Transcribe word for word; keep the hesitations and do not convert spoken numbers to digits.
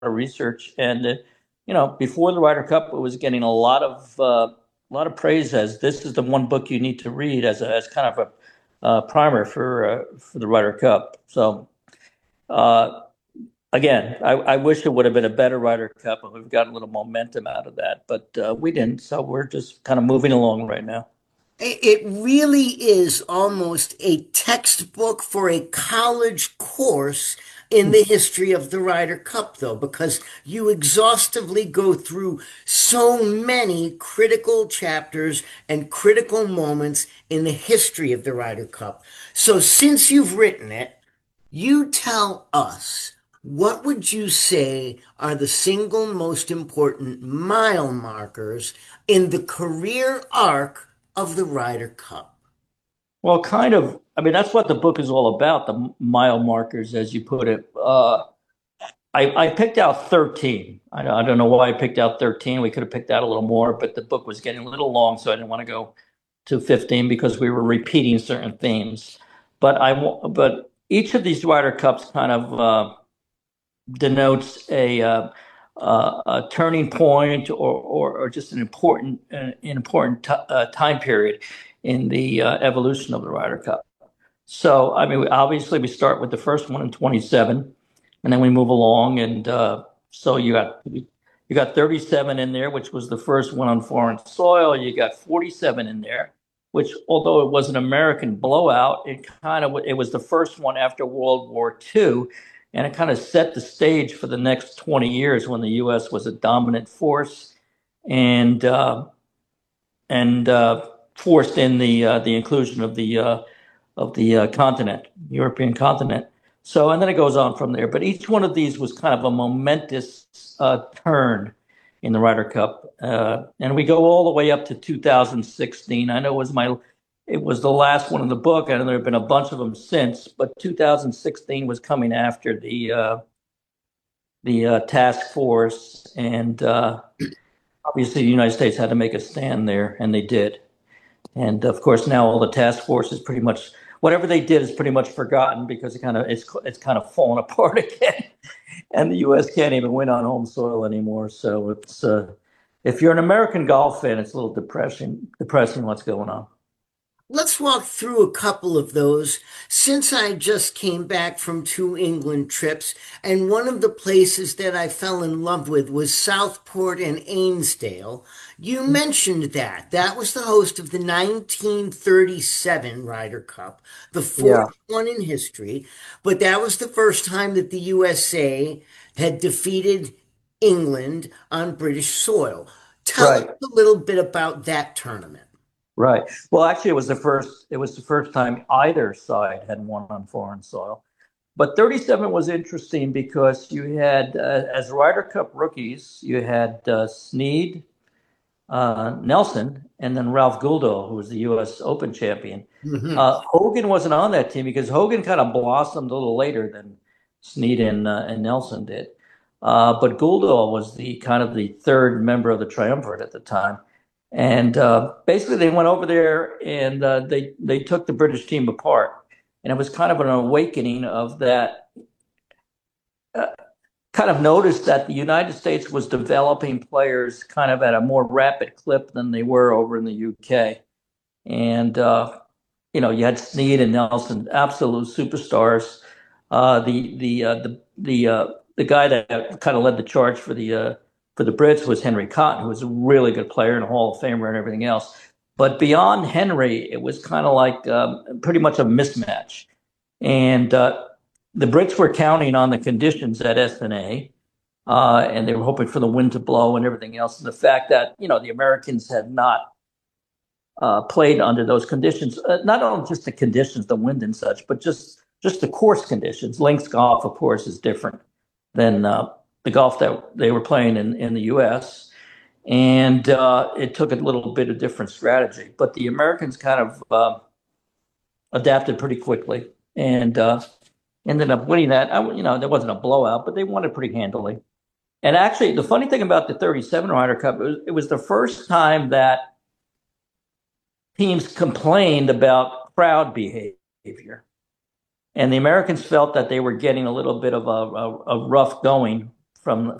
of research, and uh, you know, before the Ryder Cup, it was getting a lot of uh, a lot of praise as this is the one book you need to read as a, as kind of a uh, primer for uh, for the Ryder Cup. So uh, again, I, I wish it would have been a better Ryder Cup, and we've got a little momentum out of that, but uh, we didn't. So we're just kind of moving along right now. It really is almost a textbook for a college course in the history of the Ryder Cup, though, because you exhaustively go through so many critical chapters and critical moments in the history of the Ryder Cup. So, since you've written it, you tell us, what would you say are the single most important mile markers in the career arc of the Ryder Cup? Well, kind of. I mean, that's what the book is all about, the mile markers, as you put it. Uh, I, I picked out thirteen. I, I don't know why I picked out thirteen. We could have picked out a little more, but the book was getting a little long, so I didn't want to go to fifteen because we were repeating certain themes. But I, but each of these Ryder Cups kind of uh, denotes a, uh, uh, a turning point or, or, or just an important, uh, an important t- uh, time period in the uh, evolution of the Ryder Cup. So, I mean, obviously, we start with the first one in twenty-seven, and then we move along. And uh, so you got you got thirty-seven in there, which was the first one on foreign soil. You got forty-seven in there, which, although it was an American blowout, it kind of it was the first one after World War Two, and it kind of set the stage for the next twenty years when the U S was a dominant force and uh, and uh, forced in the uh, the inclusion of the uh, of the uh, continent, European continent. So, and then it goes on from there. But each one of these was kind of a momentous uh, turn in the Ryder Cup, uh, and we go all the way up to two thousand sixteen. I know it was my, it was the last one in the book. I know there have been a bunch of them since, but two thousand sixteen was coming after the uh, the uh, task force, and uh, obviously the United States had to make a stand there, and they did. And of course, now all the task force is pretty much whatever they did is pretty much forgotten because it kind of it's it's kind of fallen apart again, and the U S can't even win on home soil anymore. So it's uh, if you're an American golf fan, it's a little depressing depressing what's going on. Let's walk through a couple of those. Since I just came back from two England trips, and one of the places that I fell in love with was Southport and Ainsdale, you mentioned that. That was the host of the nineteen thirty-seven Ryder Cup, the Yeah, fourth one in history, but that was the first time that the U S A had defeated England on British soil. Tell us right, a little bit about that tournament. right. Well, actually, it was the first. It was the first time either side had won on foreign soil. But thirty-seven was interesting because you had, uh, as Ryder Cup rookies, you had uh, Snead, uh, Nelson, and then Ralph Guldo, who was the U S Open champion. Mhm. Uh, Hogan wasn't on that team because Hogan kind of blossomed a little later than Snead and, uh, and Nelson did. Uh, but Guldo was the kind of the third member of the triumvirate at the time. And uh, basically, they went over there and uh, they they took the British team apart, and it was kind of an awakening of that. Uh, kind of noticed that the United States was developing players kind of at a more rapid clip than they were over in the U K. And, uh, you know, you had Snead and Nelson, absolute superstars. Uh, the the uh, the the uh, the guy that kind of led the charge for the uh, for the Brits was Henry Cotton, who was a really good player and a Hall of Famer and everything else. But beyond Henry, it was kind of like um, pretty much a mismatch. And uh, the Brits were counting on the conditions at S N A, uh, and they were hoping for the wind to blow and everything else. And the fact that you know the Americans had not uh, played under those conditions, uh, not only just the conditions, the wind and such, but just just the course conditions. Links golf, of course, is different than uh, the golf that they were playing in in the U S. And uh, it took a little bit of different strategy, but the Americans kind of uh, adapted pretty quickly and uh, ended up winning that. I, you know, there wasn't a blowout, but they won it pretty handily. And actually, the funny thing about the thirty-seven Ryder Cup, it was, it was the first time that teams complained about crowd behavior. And the Americans felt that they were getting a little bit of a, a, a rough going from